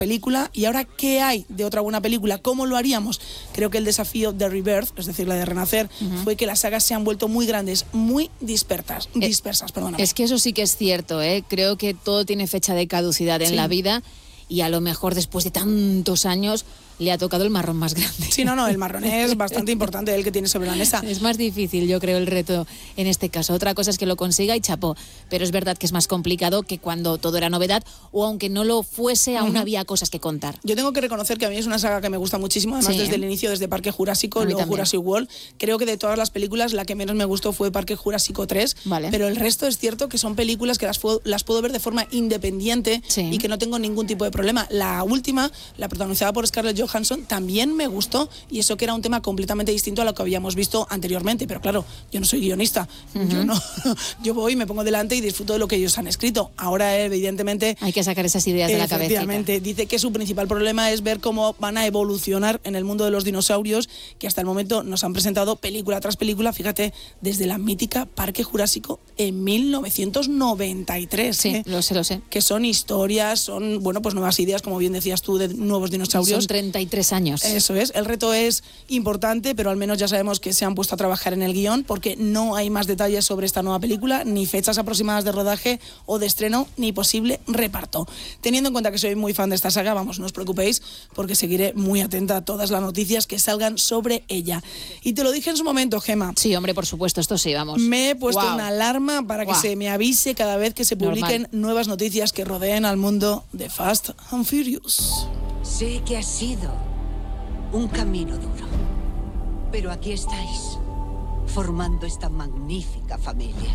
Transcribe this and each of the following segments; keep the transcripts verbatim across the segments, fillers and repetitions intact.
película. Y ahora, ¿qué hay de otra buena película? ¿Cómo lo haríamos? Creo que el desafío de Rebirth, es decir, la de Renacer, uh-huh. fue que las sagas se han vuelto muy grandes, muy dispersas, eh, dispersas, perdóname. Es que eso sí que es cierto, ¿eh? Creo que todo tiene fecha de caducidad en sí. la vida, y a lo mejor después de tantos años le ha tocado el marrón más grande. Sí, no, no, el marrón es bastante importante, el que tiene sobre la mesa. Es más difícil, yo creo, el reto en este caso. Otra cosa es que lo consiga y chapó, pero es verdad que es más complicado que cuando todo era novedad, o aunque no lo fuese, aún uh-huh. había cosas que contar. Yo tengo que reconocer que a mí es una saga que me gusta muchísimo, además sí. desde el inicio, desde Parque Jurásico, luego también. Jurassic World. Creo que de todas las películas, la que menos me gustó fue Parque Jurásico tres, vale. pero el resto es cierto que son películas que las puedo, las puedo ver de forma independiente sí. y que no tengo ningún tipo de problema. La última, la protagonizada por Scarlett Johansson, también me gustó, y eso que era un tema completamente distinto a lo que habíamos visto anteriormente, pero claro, yo no soy guionista, uh-huh. yo no, yo voy, me pongo delante y disfruto de lo que ellos han escrito. Ahora, evidentemente... Hay que sacar esas ideas de la cabeza. Efectivamente, dice que su principal problema es ver cómo van a evolucionar en el mundo de los dinosaurios, que hasta el momento nos han presentado película tras película, fíjate, desde la mítica Parque Jurásico en mil novecientos noventa y tres. Sí, ¿eh? lo sé, lo sé. Que son historias, son, bueno, pues nuevas ideas, como bien decías tú, de nuevos dinosaurios. Son treinta y tres años. Eso es, el reto es importante, pero al menos ya sabemos que se han puesto a trabajar en el guión, porque no hay más detalles sobre esta nueva película, ni fechas aproximadas de rodaje o de estreno, ni posible reparto. Teniendo en cuenta que soy muy fan de esta saga, vamos, no os preocupéis, porque seguiré muy atenta a todas las noticias que salgan sobre ella. Y te lo dije en su momento, Gema. Sí, hombre, por supuesto, esto sí, vamos. Me he puesto wow. una alarma para wow. que se me avise cada vez que se publiquen Normal. nuevas noticias que rodeen al mundo de Fast and Furious. Sé que ha sido un camino duro, pero aquí estáis, formando esta magnífica familia.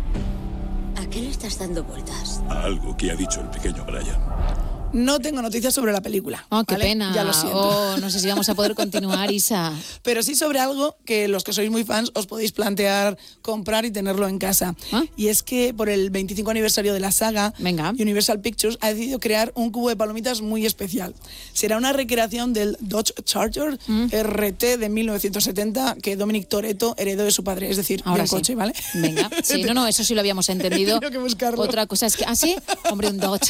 ¿A qué le estás dando vueltas? A algo que ha dicho el pequeño Brian. No tengo noticias sobre la película. Oh, qué ¿vale? pena. Ya lo siento. Oh, no sé si vamos a poder continuar, Isa. Pero sí sobre algo que los que sois muy fans os podéis plantear comprar y tenerlo en casa. ¿Ah? Y es que por el veinticinco aniversario de la saga, Venga. Universal Pictures ha decidido crear un cubo de palomitas muy especial. Será una recreación del Dodge Charger mm. R T de mil novecientos setenta que Dominic Toretto heredó de su padre, es decir, Ahora del sí. coche, ¿vale? Venga. Sí, no, no, eso sí lo habíamos entendido. Tengo que buscarlo. Otra cosa es que... ¿Ah, sí? Hombre, un Dodge...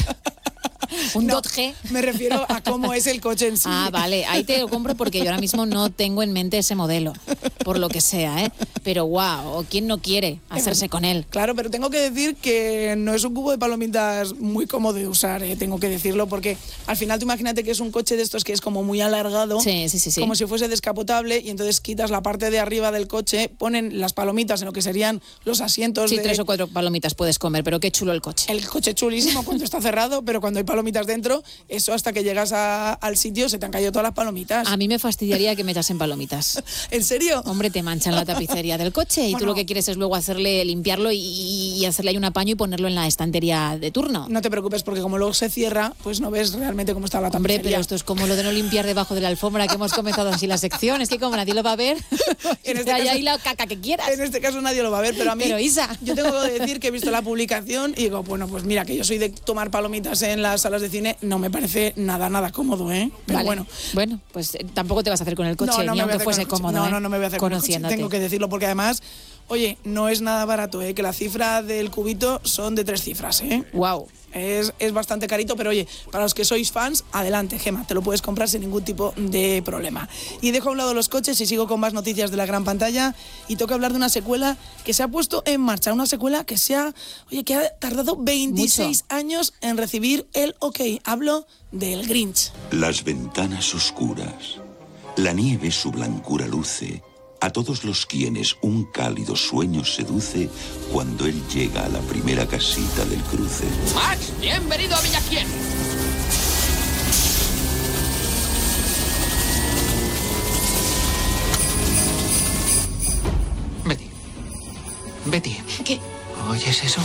Un no, Dodge. Me refiero a cómo es el coche en sí. Ah, vale, ahí te lo compro porque yo ahora mismo no tengo en mente ese modelo, por lo que sea, ¿eh? Pero wow, ¿quién no quiere hacerse con él? Claro, pero tengo que decir que no es un cubo de palomitas muy cómodo de usar, ¿eh? Tengo que decirlo, porque al final tú imagínate que es un coche de estos que es como muy alargado, sí, sí, sí, sí. como si fuese descapotable, y entonces quitas la parte de arriba del coche, ponen las palomitas en lo que serían los asientos. Sí, de... tres o cuatro palomitas puedes comer, pero qué chulo el coche. El coche chulísimo cuando está cerrado, pero cuando hay palomitas dentro, eso hasta que llegas a, al sitio se te han caído todas las palomitas. A mí me fastidiaría que me echasen palomitas. ¿En serio? Hombre, te manchan la tapicería del coche y bueno, tú lo que quieres es luego hacerle, limpiarlo y, y hacerle ahí un apaño y ponerlo en la estantería de turno. No te preocupes, porque como luego se cierra, pues no ves realmente cómo está la tapicería. Hombre, pero esto es como lo de no limpiar debajo de la alfombra que hemos comenzado así la sección. Es que como nadie lo va a ver, en este caso, ahí la caca que quieras. En este caso nadie lo va a ver, pero a mí, pero Isa, yo tengo que decir que he visto la publicación y digo, bueno, pues mira, que yo soy de tomar palomitas en las salas de cine, no me parece nada, nada cómodo, ¿eh? Pero vale. bueno. Bueno, pues eh, tampoco te vas a hacer con el coche, no, no ni aunque fuese cómodo. No, ¿eh? no, no me voy a hacer con el coche, tengo que decirlo, porque además, oye, no es nada barato, ¿eh? Que la cifra del cubito son de tres cifras, ¿eh? Wow. Es, es bastante carito, pero oye, para los que sois fans, adelante, Gema, te lo puedes comprar sin ningún tipo de problema. Y dejo a un lado los coches y sigo con más noticias de la gran pantalla, y toca hablar de una secuela que se ha puesto en marcha, una secuela que se ha, oye, que ha tardado veintiséis Mucho. años en recibir el ok. Hablo del Grinch. Las ventanas oscuras, la nieve su blancura luce, a todos los quienes un cálido sueño seduce cuando él llega a la primera casita del cruce. Max, bienvenido a Villaquién. Betty. Betty. ¿Qué? ¿Oyes eso?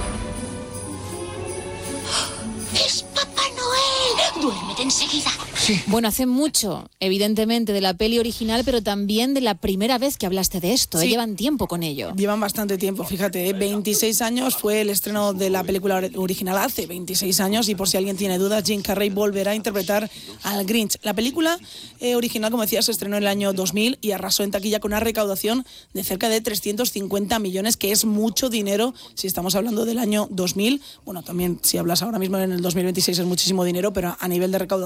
¡Es Papá Noel! ¡Duérmete enseguida! Sí. Bueno, hace mucho, evidentemente, de la peli original, pero también de la primera vez que hablaste de esto. Sí. ¿eh? Llevan tiempo con ello. Llevan bastante tiempo, fíjate. ¿eh? veintiséis años fue el estreno de la película original, hace veintiséis años, y por si alguien tiene dudas, Jim Carrey volverá a interpretar al Grinch. La película eh, original, como decía, se estrenó en el año dos mil y arrasó en taquilla con una recaudación de cerca de trescientos cincuenta millones, que es mucho dinero si estamos hablando del año dos mil. Bueno, también si hablas ahora mismo en el dos mil veintiséis es muchísimo dinero, pero a nivel de recaudación